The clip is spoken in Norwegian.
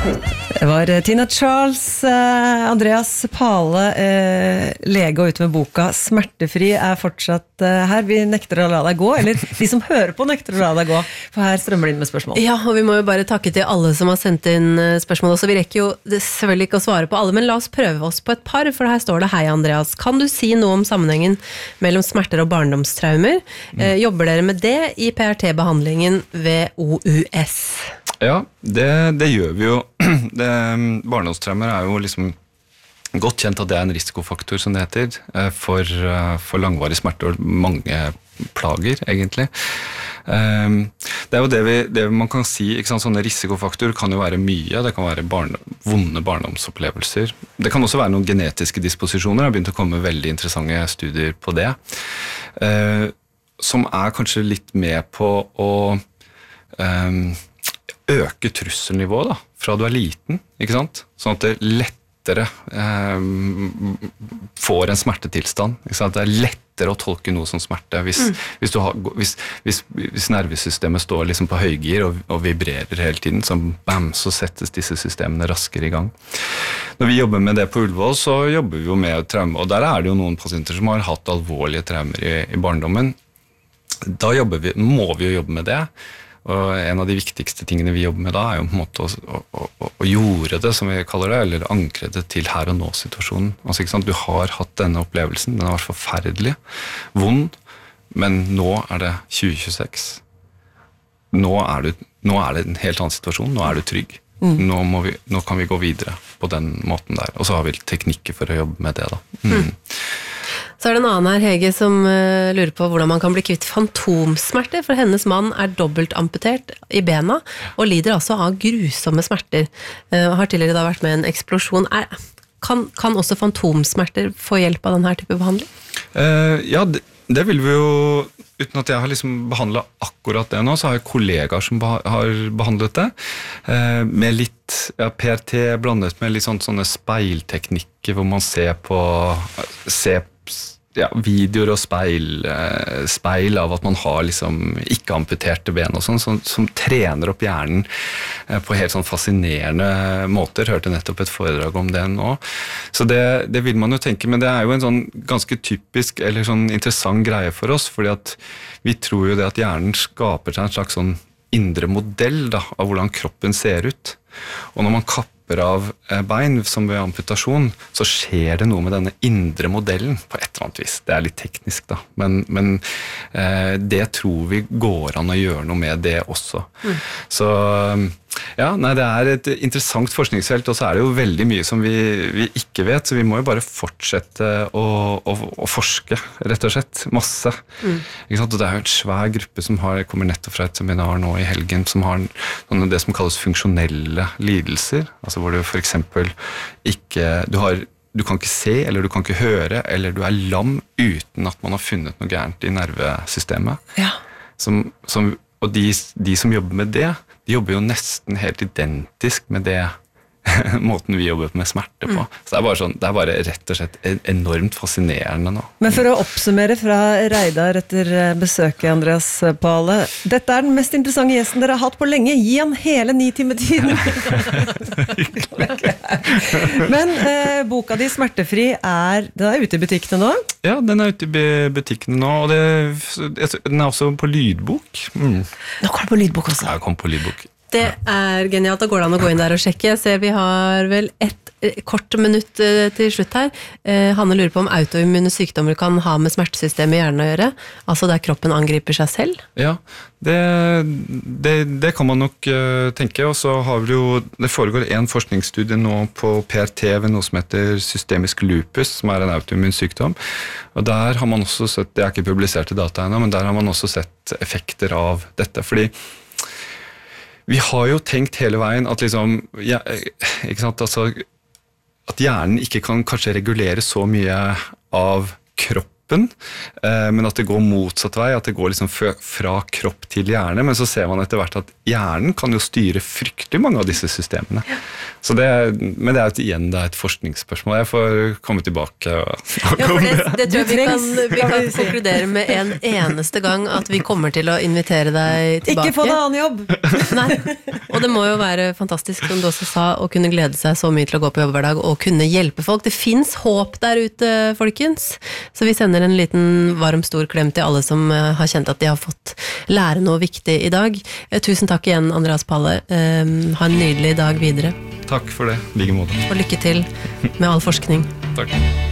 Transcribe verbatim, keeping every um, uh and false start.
Det var Tina Charles, eh, Andreas Pale, eh, lege og ute med boka Smertefri er fortsatt eh, her. Vi nekter å la deg gå, eller de som hører på nekter å la deg gå, for her strømmer det inn med spørsmål. Ja, og vi må jo bare takke til alle som har sendt inn eh, spørsmål også. Vi rekker jo selvfølgelig ikke å svare på alle, men la oss prøve oss på et par, for her står det: Hei Andreas, kan du si noe om sammenhengen mellom smerter og barndomstraumer? Mm. Eh, jobber dere med det i P R T-behandlingen ved O U S? Ja, det, det gjør vi jo. Det, barndomstraumer er jo liksom godt kjent at det er en risikofaktor, som det heter, for, for langvarig smerte og mange plager, egentlig. Det er jo det, vi, det man kan si, ikke sant? Sånne risikofaktorer kan jo være mye. Det kan være barne, vonde barndomsopplevelser. Det kan også være noen genetiske disposisjoner. Det har begynt å komme veldig interessante studier på det, som er kanskje litt med på å øke trusselnivået da, fra du er liten, ikke sant? Sånn at det lettere eh, får en smertetilstand, ikke sant? Det er lettere å tolke noe som smerte hvis, mm. hvis, du har, hvis, hvis, hvis nervesystemet står liksom på høygir og, og vibrerer hele tiden, så, bam, så settes disse systemene raskere i gang. Når vi jobber med det på Ullevål, så jobber vi jo med traume, og der er det jo noen pasienter som har hatt alvorlige traumer i, i barndommen. Da jobber vi, må vi jo jobbe med det. Og en av de viktigste tingene vi jobber med da er jo på en måte å, å, å, å gjøre det, som vi kaller det, eller ankre det til her og nå-situasjonen. Altså, ikke sant? Du har hatt denne opplevelsen, den har vært forferdelig, vond, men nå er det tjue tjueseks. Nå er, du, nå er det en helt annen situasjon, nå er du trygg. Mm. Nå, må vi, nå kan vi gå videre på den måten der. Og så har vi teknikker for å jobbe med det da. Mm. Mm. Så er det en annen her, Hege, som uh, lurer på hvordan man kan bli kvitt fantomsmerter, for hennes mann er dobbelt amputert i bena, og lider altså av grusomme smerter. Uh, har tidligere da vært med en eksplosjon. Er, kan, kan også fantomsmerter få hjelp av denne type behandling? Uh, ja, det, det vil vi jo, uten at jeg har liksom behandlet akkurat det nå, så har jeg kollegaer som beha- har behandlet det, uh, med litt ja, P R T blandet med litt sånn, sånne speilteknikker, hvor man ser på, ser ja, videoer og speil, speil av at man har liksom ikke amputerte ben og sånn, som, som trener opp hjernen på helt sånn fascinerende måter. Hørte nettopp et foredrag om det nå. Så det, det vil man jo tenke, men det er jo en sånn ganske typisk eller sånn interessant greie for oss, fordi at vi tror jo det at hjernen skaper seg en slags sånn indre modell da, av hvordan kroppen ser ut. Og når man kapper av bein, som ved amputasjon, så skjer det noe med denne indre modellen på et eller annet vis. Det er litt teknisk da, men, men eh, det tror vi går an å gjøre noe med det også. Mm. Så ja, nei, det er et interessant forskningsfelt, og så er det jo veldig mye som vi, vi ikke vet, så vi må jo bare fortsette å, å, å forske, rett og slett, masse. Mm. Ikke sant? Og det er jo en svær gruppe som har, kommer nettopp fra et seminar nå i helgen, som har det som kalles funksjonelle lidelser, altså hvor du for eksempel ikke, du har, du kan ikke se, eller du kan ikke høre, eller du er lam uten at man har funnet noe gærent i nervesystemet. Ja. Som, som, og de, de som jobber med det, de jobber jo nesten helt identisk med det måten vi jobber med smerte på. Mm. Så det er, bare sånn, det er bare rett og slett enormt fascinerende nå. Men for å oppsummere fra Reidar etter besøket, Andreas Pale, dette er den mest interessante gjesten dere har hatt på lenge. Gi han hele ni timer tid. Men eh, boka di Smertefri er, den er ute i butikkene nå? Ja, den er ute i butikkene nå, og det, den er også på lydbok. Mm. Nå kommer det på lydbok også. Ja, kom på lydbok. Det er genialt, da går det an å gå inn der og sjekke. Jeg ser vi har vel et kort minutt til slutt her. Eh, Hanne lurer på om autoimmune sykdommer kan ha med smertesystemet i hjernen å gjøre, altså der kroppen angriper seg selv? Ja, det, det, det kan man nok uh, tenke, og så har vi jo, det foregår en forskningsstudie nå på P R T ved noe som heter systemisk lupus, som er en autoimmun sykdom, og der har man også sett, det er ikke publiserte data ennå, men der har man også sett effekter av dette, fordi vi har jo tenkt hele veien at liksom, ja, ikke sant, altså, at hjernen ikke kan kanskje regulere så mye av kroppen, kroppen, eh, men at det går motsatt vei, at det går liksom fra, fra kropp til hjerne, men så ser man etter hvert at hjernen kan jo styre fryktelig mange av disse systemene. Så det, men det er jo igjen det er et forskningsspørsmål. Jeg får komme tilbake og snakke Ja, for om det, det. det tror jeg vi kan, vi kan kan vi si. konkludere med en eneste gang at vi kommer til å invitere deg tilbake. Ikke få deg annen jobb! Nei, og det må jo være fantastisk, som du også sa, å kunne glede seg så mye til å gå på jobb hver dag og kunne hjelpe folk. Det finnes håp der ute, folkens. Så vi sender en liten varm, stor klem til alle som eh, har kjent at de har fått lære noe viktig i dag. Eh, Tusen takk igjen, Andreas Palle. Eh, Ha en nydelig dag videre, Takk for det, i like måte. og lykke til med all forskning. Takk.